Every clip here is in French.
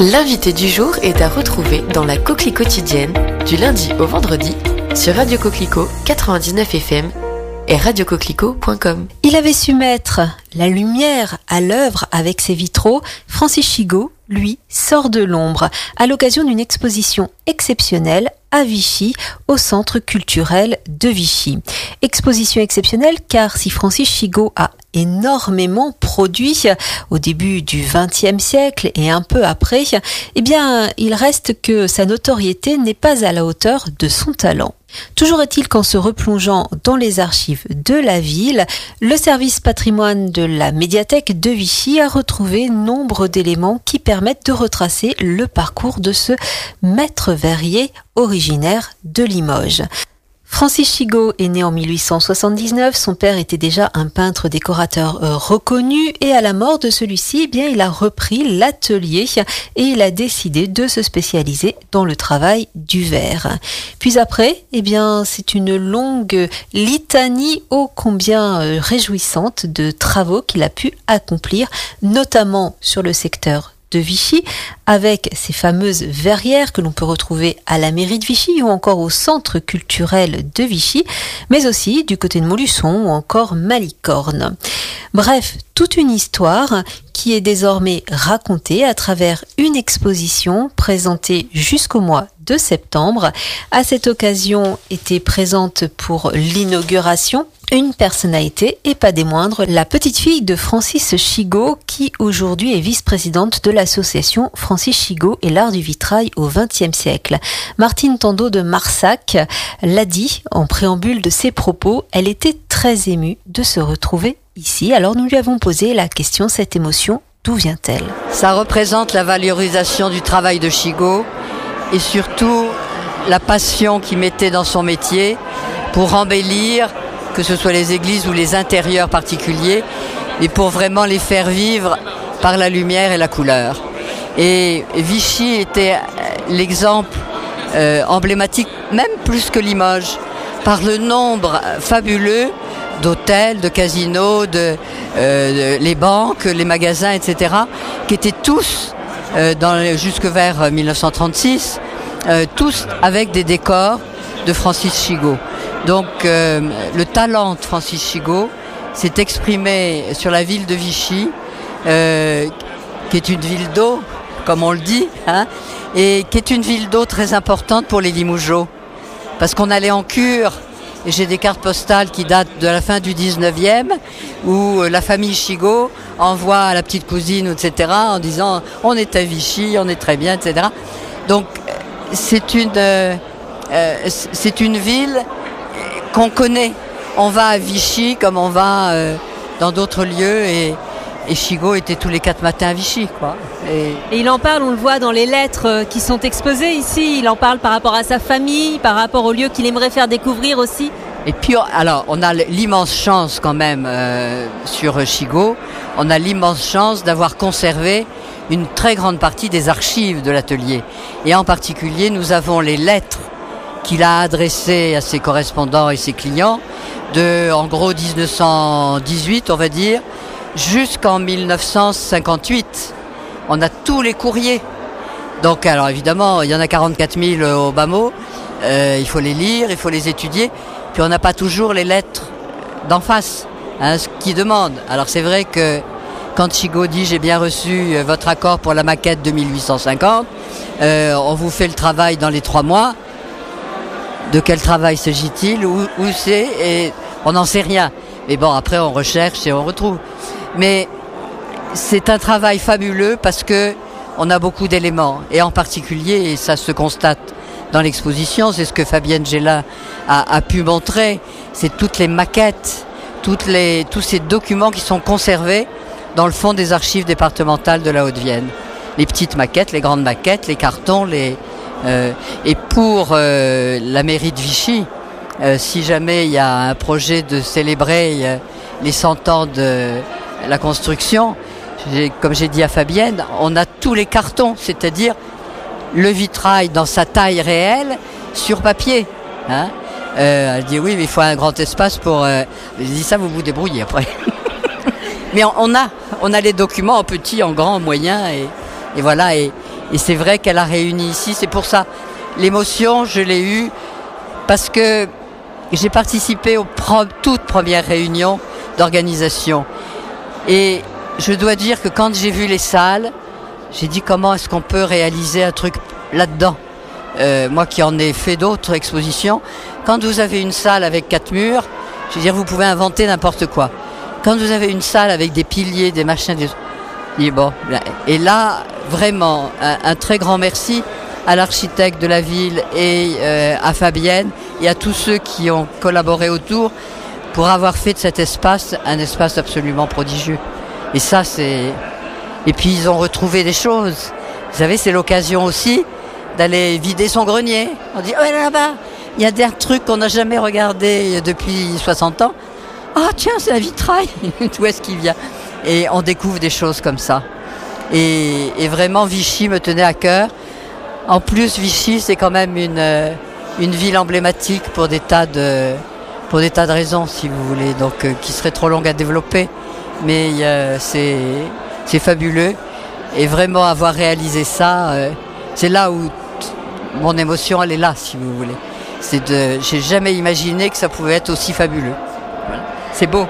L'invité du jour est à retrouver dans la Coquelie quotidienne du lundi au vendredi sur Radio Coquelicot 99 FM et radiocoquelicot.com. Il avait su mettre la lumière à l'œuvre avec ses vitraux. Francis Chigot, lui, sort de l'ombre à l'occasion d'une exposition exceptionnelle à Vichy, au Centre culturel de Vichy. Exposition exceptionnelle car si Francis Chigot a énormément produit au début du XXe siècle et un peu après, eh bien, il reste que sa notoriété n'est pas à la hauteur de son talent. Toujours est-il qu'en se replongeant dans les archives de la ville, le service patrimoine de la médiathèque de Vichy a retrouvé nombre d'éléments qui permettent de retracer le parcours de ce maître verrier originaire de Limoges. Francis Chigot est né en 1879, son père était déjà un peintre décorateur reconnu et à la mort de celui-ci, eh bien, il a repris l'atelier et il a décidé de se spécialiser dans le travail du verre. Puis après, eh bien, c'est une longue litanie ô combien réjouissante de travaux qu'il a pu accomplir, notamment sur le secteur de Vichy, avec ces fameuses verrières que l'on peut retrouver à la mairie de Vichy ou encore au centre culturel de Vichy, mais aussi du côté de Montluçon ou encore Malicorne. Bref, toute une histoire qui est désormais racontée à travers une exposition présentée jusqu'au mois de septembre. À cette occasion était présente pour l'inauguration une personnalité, et pas des moindres, la petite fille de Francis Chigot, qui aujourd'hui est vice-présidente de l'association Francis Chigot et l'art du vitrail au XXe siècle. Martine Tandeau de Marsac l'a dit en préambule de ses propos, elle était très émue de se retrouver ici. Alors nous lui avons posé la question, cette émotion, d'où vient-elle ? Ça représente la valorisation du travail de Chigot et surtout la passion qu'il mettait dans son métier pour embellir, que ce soit les églises ou les intérieurs particuliers, et pour vraiment les faire vivre par la lumière et la couleur. Et Vichy était l'exemple emblématique, même plus que Limoges, par le nombre fabuleux d'hôtels, de casinos, les banques, les magasins, etc., qui étaient tous, jusque vers 1936, tous avec des décors de Francis Chigot. Donc le talent de Francis Chigot s'est exprimé sur la ville de Vichy, qui est une ville d'eau, comme on le dit, hein, et qui est une ville d'eau très importante pour les Limougeaux. Parce qu'on allait en cure, et j'ai des cartes postales qui datent de la fin du 19e, où la famille Chigot envoie à la petite cousine, etc., en disant « on est à Vichy, on est très bien », etc. Donc c'est une ville qu'on connaît. On va à Vichy comme on va dans d'autres lieux et Chigot était tous les 4 matins à Vichy, quoi. Et il en parle, on le voit dans les lettres qui sont exposées ici, il en parle par rapport à sa famille, par rapport aux lieux qu'il aimerait faire découvrir aussi. Et puis, alors, on a l'immense chance quand même sur Chigot, on a l'immense chance d'avoir conservé une très grande partie des archives de l'atelier. Et en particulier, nous avons les lettres qu'il a adressé à ses correspondants et ses clients en gros 1918, on va dire, jusqu'en 1958. On a tous les courriers. Donc, alors évidemment, il y en a 44 000 au bas mot. Il faut les lire, il faut les étudier. Puis on n'a pas toujours les lettres d'en face, hein, ce qui demande. Alors c'est vrai que quand Chigot dit « j'ai bien reçu votre accord pour la maquette de 1850 », on vous fait le travail dans les 3 mois. De quel travail s'agit-il, où c'est, et on n'en sait rien. Mais bon, après on recherche et on retrouve. Mais c'est un travail fabuleux parce que on a beaucoup d'éléments. Et en particulier, et ça se constate dans l'exposition, c'est ce que Fabienne Gélin a pu montrer, c'est toutes les maquettes, tous ces documents qui sont conservés dans le fond des archives départementales de la Haute-Vienne. Les petites maquettes, les grandes maquettes, les cartons, et pour la mairie de Vichy, si jamais il y a un projet de célébrer les 100 ans de la construction, comme j'ai dit à Fabienne, on a tous les cartons, c'est-à-dire le vitrail dans sa taille réelle sur papier. Hein, elle dit oui, mais il faut un grand espace pour... Je dis ça, vous vous débrouillez après. Mais on a les documents en petit, en grand, en moyen, et voilà. Et Et c'est vrai qu'elle a réuni ici, c'est pour ça. L'émotion, je l'ai eue parce que j'ai participé aux toutes premières réunions d'organisation. Et je dois dire que quand j'ai vu les salles, j'ai dit comment est-ce qu'on peut réaliser un truc là-dedans. Moi qui en ai fait d'autres expositions, quand vous avez une salle avec 4 murs, je veux dire, vous pouvez inventer n'importe quoi. Quand vous avez une salle avec des piliers, des machins, bon. Et là, vraiment, un très grand merci à l'architecte de la ville et à Fabienne et à tous ceux qui ont collaboré autour pour avoir fait de cet espace un espace absolument prodigieux. Et ça, c'est... Et puis, ils ont retrouvé des choses. Vous savez, c'est l'occasion aussi d'aller vider son grenier. On dit, oh là-bas, il y a des trucs qu'on n'a jamais regardés depuis 60 ans. Ah tiens, c'est un vitrail. D'où est-ce qu'il vient? Et on découvre des choses comme ça. Et vraiment, Vichy me tenait à cœur. En plus, Vichy, c'est quand même une ville emblématique pour des tas de raisons, si vous voulez, donc qui serait trop longue à développer. Mais c'est fabuleux. Et vraiment avoir réalisé ça, c'est là où mon émotion, elle est là, si vous voulez. J'ai jamais imaginé que ça pouvait être aussi fabuleux. Voilà. C'est beau.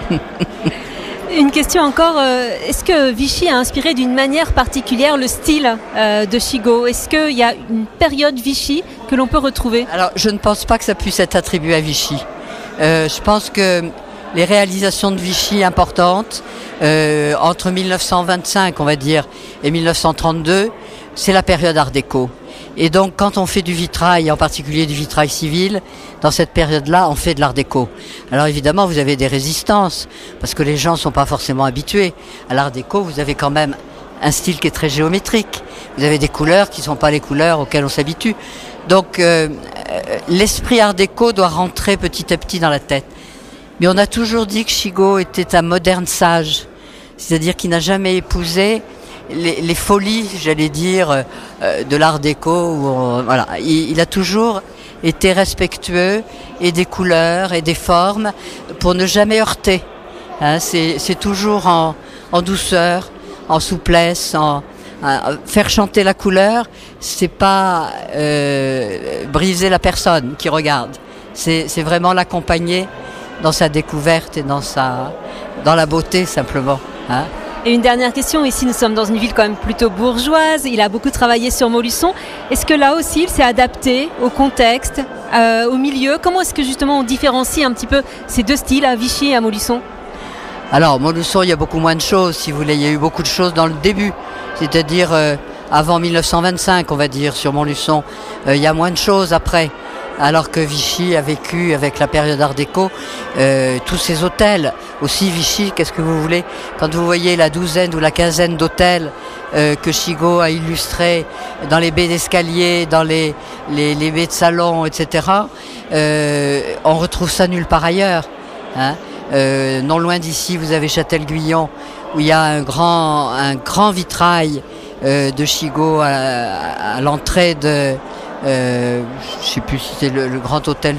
Une question encore, est-ce que Vichy a inspiré d'une manière particulière le style de Chigo? Est-ce qu'il y a une période Vichy que l'on peut retrouver? Alors, je ne pense pas que ça puisse être attribué à Vichy. Je pense que les réalisations de Vichy importantes, entre 1925, on va dire, et 1932, c'est la période Art déco. Et donc, quand on fait du vitrail, en particulier du vitrail civil, dans cette période-là, on fait de l'art déco. Alors évidemment, vous avez des résistances, parce que les gens ne sont pas forcément habitués. À l'art déco, vous avez quand même un style qui est très géométrique. Vous avez des couleurs qui ne sont pas les couleurs auxquelles on s'habitue. Donc, l'esprit art déco doit rentrer petit à petit dans la tête. Mais on a toujours dit que Chigo était un moderne sage, c'est-à-dire qu'il n'a jamais épousé les folies, j'allais dire, de l'art déco. Voilà, il a toujours été respectueux et des couleurs et des formes pour ne jamais heurter. Hein, c'est toujours en douceur, en souplesse, faire chanter la couleur. C'est pas briser la personne qui regarde. C'est vraiment l'accompagner dans sa découverte et dans la beauté simplement. Hein. Et une dernière question, ici nous sommes dans une ville quand même plutôt bourgeoise, il a beaucoup travaillé sur Montluçon. Est-ce que là aussi il s'est adapté au contexte, au milieu? Comment est-ce que justement on différencie un petit peu ces deux styles, à Vichy et à Montluçon? Alors Montluçon, il y a beaucoup moins de choses, si vous voulez, il y a eu beaucoup de choses dans le début, c'est-à-dire avant 1925 on va dire sur Montluçon, il y a moins de choses après. Alors que Vichy a vécu avec la période art déco tous ces hôtels. Aussi Vichy, qu'est-ce que vous voulez? Quand vous voyez la douzaine ou la quinzaine d'hôtels que Chigo a illustrés dans les baies d'escalier, dans les baies de salon, etc., on retrouve ça nulle part ailleurs. Hein. Non loin d'ici, vous avez Châtel-Guyon, où il y a un grand vitrail de Chigo à l'entrée de... je sais plus si c'est le grand hôtel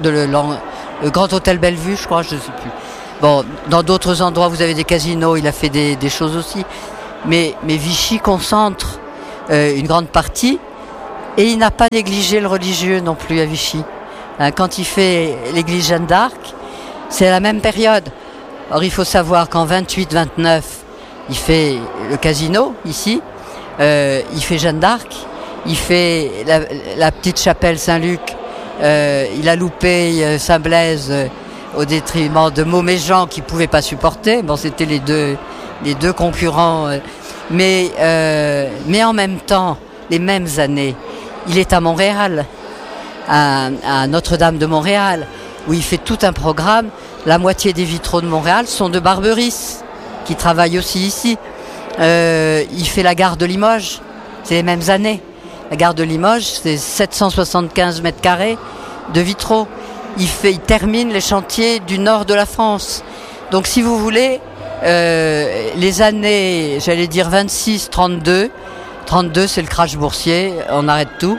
le grand hôtel Bellevue, je crois, je sais plus. Bon, dans d'autres endroits vous avez des casinos, il a fait des choses aussi, mais Vichy concentre une grande partie et il n'a pas négligé le religieux non plus à Vichy. Hein, quand il fait l'église Jeanne d'Arc, c'est la même période. Or il faut savoir qu'en 28-29 il fait le casino ici, il fait Jeanne d'Arc. Il fait la petite chapelle Saint-Luc, il a loupé Saint-Blaise au détriment de Montméjean qui ne pouvait pas supporter. Bon, c'était les deux concurrents. Mais en même temps, les mêmes années, il est à Montréal, à Notre-Dame de Montréal, où il fait tout un programme. La moitié des vitraux de Montréal sont de Barberis, qui travaille aussi ici. Il fait la gare de Limoges, c'est les mêmes années. La gare de Limoges, c'est 775 mètres carrés de vitraux. Il termine les chantiers du nord de la France. Donc si vous voulez, les années, j'allais dire 26-32, 32 c'est le crash boursier, on arrête tout.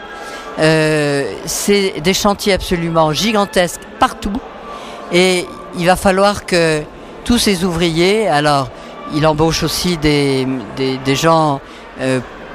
C'est des chantiers absolument gigantesques partout. Et il va falloir que tous ces ouvriers, alors il embauche aussi des gens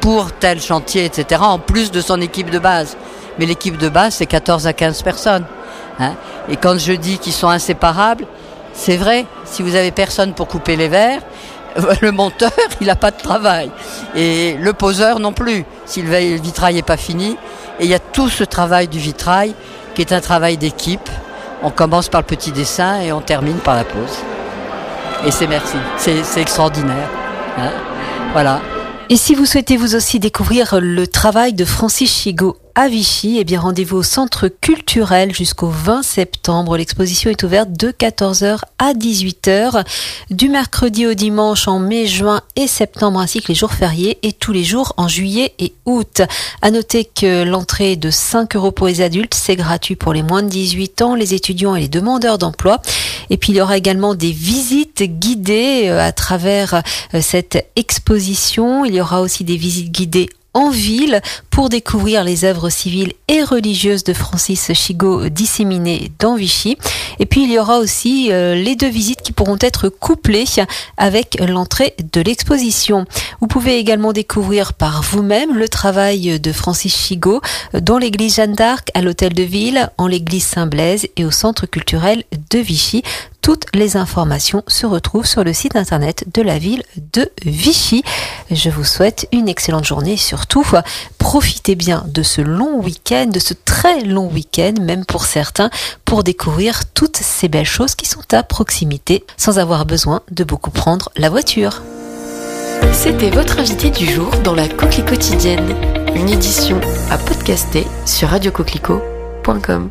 pour tel chantier, etc., en plus de son équipe de base. Mais l'équipe de base, c'est 14 à 15 personnes. Hein. Et quand je dis qu'ils sont inséparables, c'est vrai, si vous avez personne pour couper les verres, le monteur, il n'a pas de travail. Et le poseur non plus, si le vitrail n'est pas fini. Et il y a tout ce travail du vitrail qui est un travail d'équipe. On commence par le petit dessin et on termine par la pose. Et c'est merci, c'est extraordinaire. Hein, voilà. Et si vous souhaitez vous aussi découvrir le travail de Francis Chigot à Vichy, eh bien rendez-vous au Centre culturel jusqu'au 20 septembre. L'exposition est ouverte de 14h à 18h, du mercredi au dimanche en mai, juin et septembre, ainsi que les jours fériés et tous les jours en juillet et août. À noter que l'entrée est de 5 € pour les adultes, c'est gratuit pour les moins de 18 ans, les étudiants et les demandeurs d'emploi. Et puis il y aura également des visites guidées à travers cette exposition. Il y aura aussi des visites guidées en ville pour découvrir les œuvres civiles et religieuses de Francis Chigot disséminées dans Vichy. Et puis il y aura aussi les 2 visites qui pourront être couplées avec l'entrée de l'exposition. Vous pouvez également découvrir par vous-même le travail de Francis Chigot dans l'église Jeanne d'Arc, à l'hôtel de ville, en l'église Saint-Blaise et au centre culturel de Vichy. Toutes les informations se retrouvent sur le site internet de la ville de Vichy. Je vous souhaite une excellente journée et surtout, profitez bien de ce long week-end, de ce très long week-end, même pour certains, pour découvrir toutes ces belles choses qui sont à proximité, sans avoir besoin de beaucoup prendre la voiture. C'était votre invité du jour dans la Coquelie quotidienne, une édition à podcaster sur radiocoquelicot.com.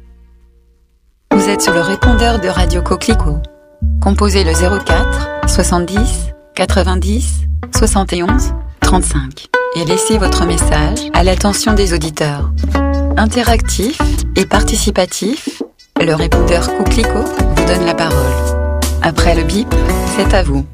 Vous êtes sur le répondeur de Radio Coquelicot. Composez le 04 70 90 71 35 et laissez votre message à l'attention des auditeurs. Interactif et participatif, le répondeur Coquelicot vous donne la parole. Après le bip, c'est à vous.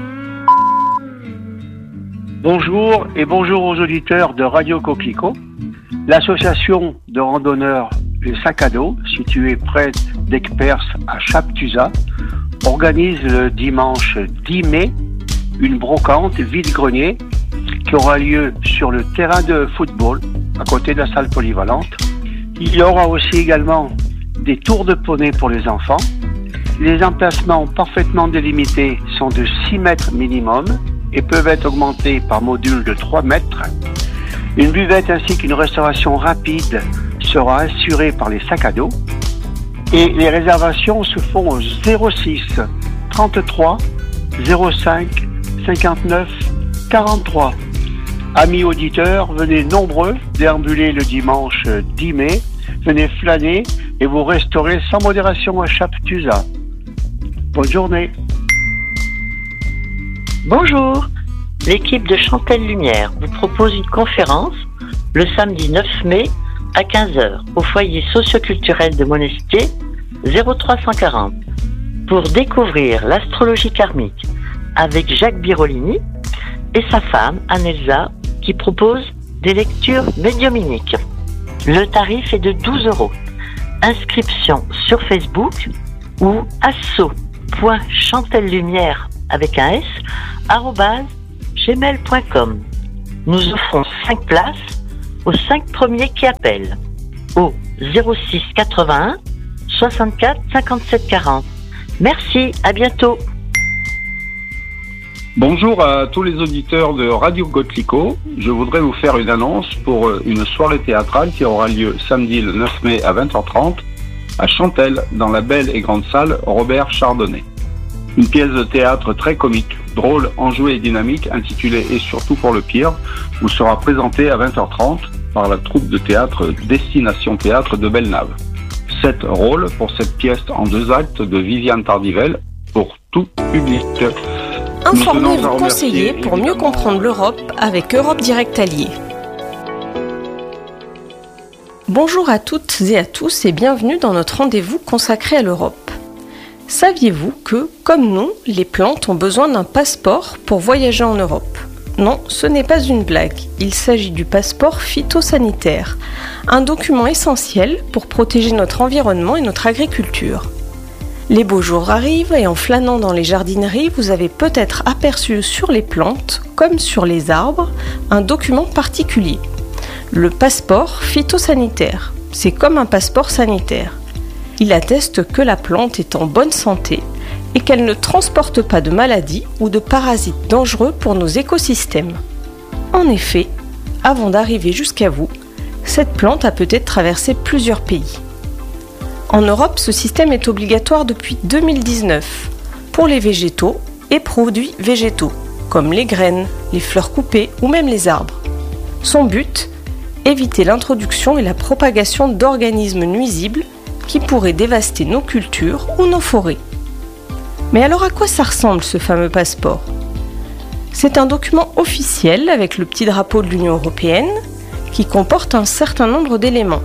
Bonjour et bonjour aux auditeurs de Radio Coquelicot. L'association de randonneurs Les Sacs à Dos, située près d'Aigueperse à Chaptuzat, organise le dimanche 10 mai une brocante vide-grenier qui aura lieu sur le terrain de football à côté de la salle polyvalente. Il y aura aussi également des tours de poney pour les enfants. Les emplacements parfaitement délimités sont de 6 mètres minimum et peuvent être augmentés par module de 3 mètres. Une buvette ainsi qu'une restauration rapide sera assurée par les sacs à dos. Et les réservations se font au 06 33 05 59 43. Amis auditeurs, venez nombreux déambuler le dimanche 10 mai. Venez flâner et vous restaurer sans modération à Chaptuzat. Bonne journée. Bonjour, l'équipe de Chantel Lumière vous propose une conférence le samedi 9 mai à 15h au foyer socioculturel de Monestier 0340 pour découvrir l'astrologie karmique avec Jacques Birolini et sa femme Anelsa qui propose des lectures médiuminiques. Le tarif est de 12 €. Inscription sur Facebook ou asso.chantellumière avec un S @gmail.com. Nous offrons 5 places aux 5 premiers qui appellent au 06 81 64 57 40. Merci, à bientôt. Bonjour à tous les auditeurs de Radio Coquelicot. Je voudrais vous faire une annonce pour une soirée théâtrale qui aura lieu samedi le 9 mai à 20h30 à Chantelle, dans la belle et grande salle Robert Chardonnay. Une pièce de théâtre très comique, drôle, enjouée et dynamique, intitulée « Et surtout pour le pire », vous sera présentée à 20h30 par la troupe de théâtre Destination Théâtre de Bellenave. 7 rôles pour cette pièce en 2 actes de Viviane Tardivelle pour tout public. Informez vos conseillers pour mieux comprendre l'Europe avec Europe Direct Allié. Bonjour à toutes et à tous et bienvenue dans notre rendez-vous consacré à l'Europe. Saviez-vous que, comme nous, les plantes ont besoin d'un passeport pour voyager en Europe ? Non, ce n'est pas une blague. Il s'agit du passeport phytosanitaire, un document essentiel pour protéger notre environnement et notre agriculture. Les beaux jours arrivent et en flânant dans les jardineries, vous avez peut-être aperçu sur les plantes, comme sur les arbres, un document particulier. Le passeport phytosanitaire. C'est comme un passeport sanitaire. Il atteste que la plante est en bonne santé et qu'elle ne transporte pas de maladies ou de parasites dangereux pour nos écosystèmes. En effet, avant d'arriver jusqu'à vous, cette plante a peut-être traversé plusieurs pays. En Europe, ce système est obligatoire depuis 2019 pour les végétaux et produits végétaux, comme les graines, les fleurs coupées ou même les arbres. Son but, éviter l'introduction et la propagation d'organismes nuisibles qui pourraient dévaster nos cultures ou nos forêts. Mais alors à quoi ça ressemble ce fameux passeport ? C'est un document officiel avec le petit drapeau de l'Union européenne qui comporte un certain nombre d'éléments.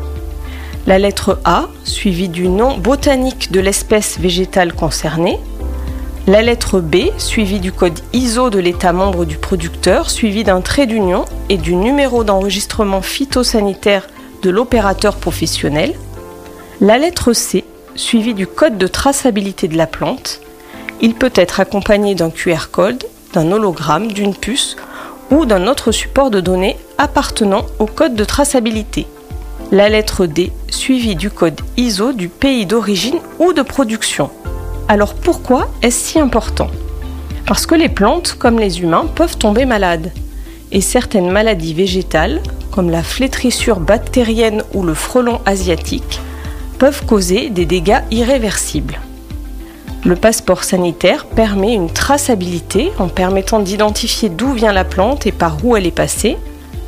La lettre A, suivie du nom botanique de l'espèce végétale concernée. La lettre B, suivie du code ISO de l'État membre du producteur, suivie d'un trait d'union et du numéro d'enregistrement phytosanitaire de l'opérateur professionnel. La lettre C, suivie du code de traçabilité de la plante. Il peut être accompagné d'un QR code, d'un hologramme, d'une puce ou d'un autre support de données appartenant au code de traçabilité. La lettre D, suivie du code ISO du pays d'origine ou de production. Alors pourquoi est-ce si important ? Parce que les plantes, comme les humains, peuvent tomber malades. Et certaines maladies végétales, comme la flétrissure bactérienne ou le frelon asiatique, peuvent causer des dégâts irréversibles. Le passeport sanitaire permet une traçabilité en permettant d'identifier d'où vient la plante et par où elle est passée,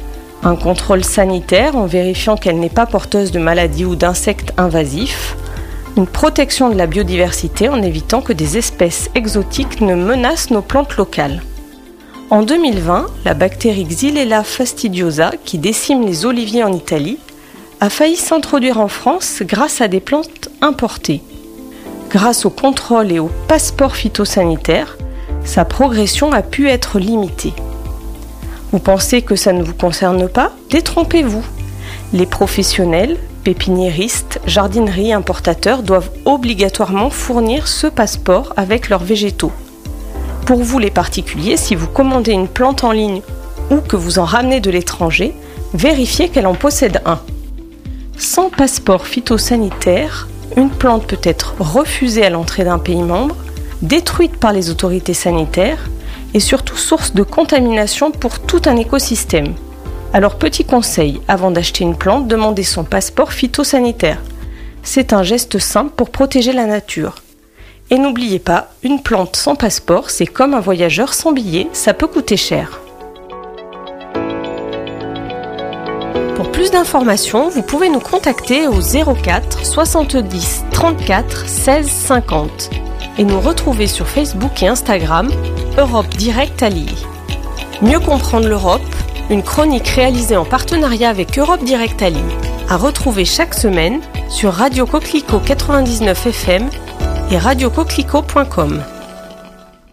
un contrôle sanitaire en vérifiant qu'elle n'est pas porteuse de maladies ou d'insectes invasifs, une protection de la biodiversité en évitant que des espèces exotiques ne menacent nos plantes locales. En 2020, la bactérie Xylella fastidiosa, qui décime les oliviers en Italie, a failli s'introduire en France grâce à des plantes importées. Grâce au contrôle et au passeport phytosanitaire, sa progression a pu être limitée. Vous pensez que ça ne vous concerne pas ? Détrompez-vous. Les professionnels, pépiniéristes, jardineries, importateurs doivent obligatoirement fournir ce passeport avec leurs végétaux. Pour vous les particuliers, si vous commandez une plante en ligne ou que vous en ramenez de l'étranger, vérifiez qu'elle en possède un. Sans passeport phytosanitaire, une plante peut être refusée à l'entrée d'un pays membre, détruite par les autorités sanitaires et surtout source de contamination pour tout un écosystème. Alors petit conseil, avant d'acheter une plante, demandez son passeport phytosanitaire. C'est un geste simple pour protéger la nature. Et n'oubliez pas, une plante sans passeport, c'est comme un voyageur sans billet, ça peut coûter cher. Pour plus d'informations, vous pouvez nous contacter au 04 70 34 16 50 et nous retrouver sur Facebook et Instagram, Europe Direct à Lille. Mieux comprendre l'Europe, une chronique réalisée en partenariat avec Europe Direct à Lille, à retrouver chaque semaine sur Radio Coquelicot 99 FM et radiocoquelicot.com.